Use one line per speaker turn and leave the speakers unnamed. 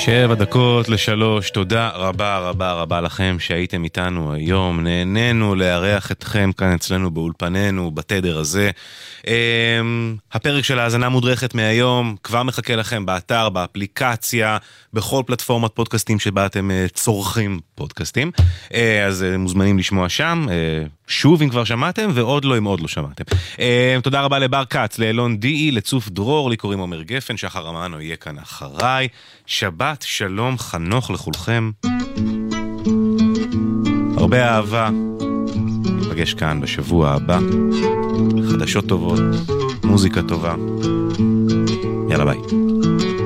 7:55. תודה רבה רבה רבה לכם שהייתם איתנו היום. נהנינו לארח אתכם כאן אצלנו באולפנינו, בתדר הזה. הפרק של ההאזנה מודרכת מהיום כבר מחכה לכם באתר, באפליקציה, בכל פלטפורמת פודקאסטים שבה אתם צורכים פודקאסטים. אז מוזמנים לשמוע שם, שוב אם כבר שמעתם, ועוד לא אם עוד לא שמעתם. תודה רבה לבר קץ, לאלון די, לצוף דרור, לי קוראים עומר גפן, שחר אמנו יהיה כאן אחריי. שבת שלום חנוך לכולכם. הרבה אהבה. נפגש כאן בשבוע הבא. חדשות טובות, מוזיקה טובה. יאללה ביי.